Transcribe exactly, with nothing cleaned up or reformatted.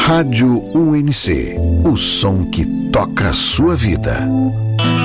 Rádio U N C, o som que toca a sua vida.